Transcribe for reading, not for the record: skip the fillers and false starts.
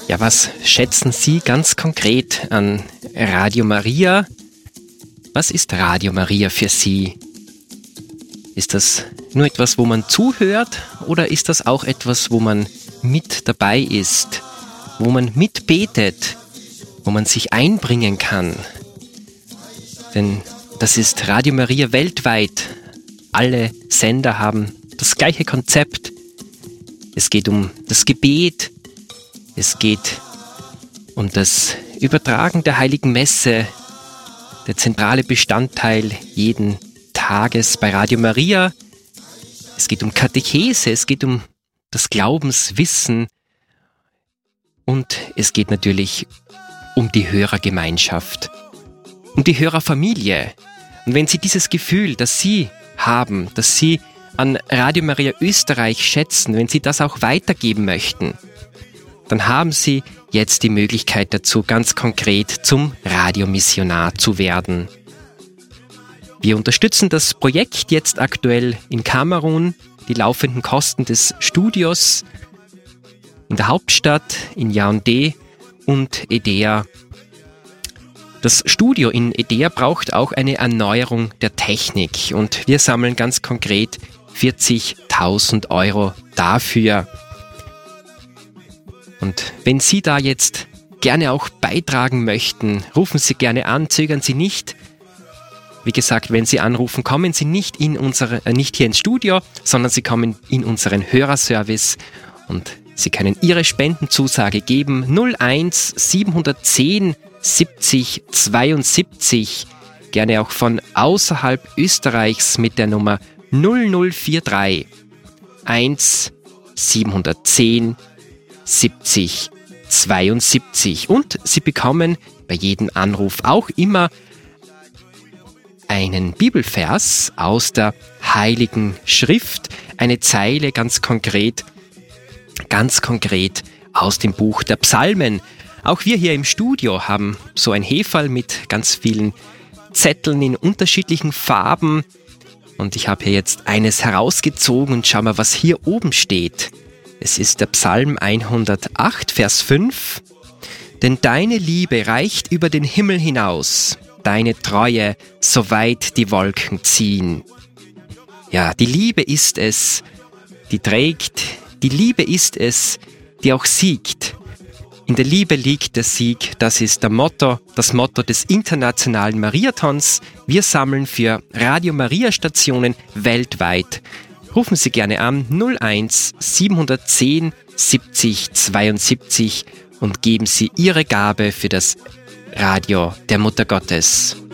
Ja, was schätzen Sie ganz konkret an Radio Maria? Was ist Radio Maria für Sie? Ist das nur etwas, wo man zuhört, oder ist das auch etwas, wo man mit dabei ist, wo man mitbetet, wo man sich einbringen kann? Denn das ist Radio Maria weltweit. Alle Sender haben das gleiche Konzept. Es geht um das Gebet, es geht um das Übertragen der Heiligen Messe, der zentrale Bestandteil jeden Tages bei Radio Maria. Es geht um Katechese, es geht um das Glaubenswissen und es geht natürlich um die Hörergemeinschaft, um die Hörerfamilie. Und wenn Sie dieses Gefühl, das Sie haben, das Sie an Radio Maria Österreich schätzen, wenn Sie das auch weitergeben möchten, dann haben Sie jetzt die Möglichkeit dazu, ganz konkret zum Radiomissionar zu werden. Wir unterstützen das Projekt jetzt aktuell in Kamerun, die laufenden Kosten des Studios in der Hauptstadt, in Yaoundé und Edea. Das Studio in Edea braucht auch eine Erneuerung der Technik und wir sammeln ganz konkret 40.000 Euro dafür. Und wenn Sie da jetzt gerne auch beitragen möchten, rufen Sie gerne an, zögern Sie nicht. Wie gesagt, wenn Sie anrufen, kommen Sie nicht hier ins Studio, sondern Sie kommen in unseren Hörerservice und Sie können Ihre Spendenzusage geben 01 710 70 72, gerne auch von außerhalb Österreichs mit der Nummer 0043 1 710 70 72. Und Sie bekommen bei jedem Anruf auch immer einen Bibelvers aus der Heiligen Schrift, eine Zeile ganz konkret aus dem Buch der Psalmen. Auch wir hier im Studio haben so ein Heferl mit ganz vielen Zetteln in unterschiedlichen Farben. Und ich habe hier jetzt eines herausgezogen und schau mal, was hier oben steht. Es ist der Psalm 108, Vers 5. Denn deine Liebe reicht über den Himmel hinaus, deine Treue, soweit die Wolken ziehen. Ja, die Liebe ist es, die trägt, die Liebe ist es, die auch siegt. In der Liebe liegt der Sieg, das ist das Motto des internationalen Mariathons. Wir sammeln für Radio Maria Stationen weltweit. Rufen Sie gerne an 01 710 70 72 und geben Sie Ihre Gabe für das Radio der Mutter Gottes.